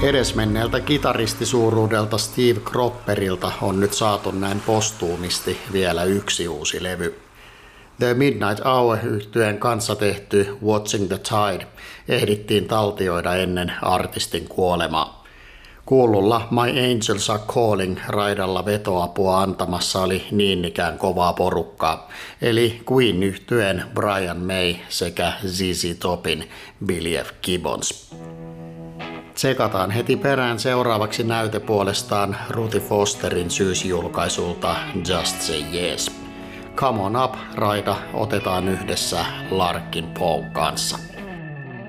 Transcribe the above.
Edesmenneeltä kitaristisuuruudelta Steve Cropperilta on nyt saatu näin postuumisti vielä yksi uusi levy. The Midnight Hour-yhtyeen kanssa tehty Watching the Tide ehdittiin taltioida ennen artistin kuolemaa. Kuululla My Angels Are Calling -raidalla vetoapua antamassa oli niin ikään kovaa porukkaa, eli Queen-yhtyeen Brian May sekä ZZ Topin Billy F. Gibbons. Tsekataan heti perään seuraavaksi näyte puolestaan Ruthie Fosterin syysjulkaisulta Just Say Yes. Come On Up -raida otetaan yhdessä Larkin Poen kanssa.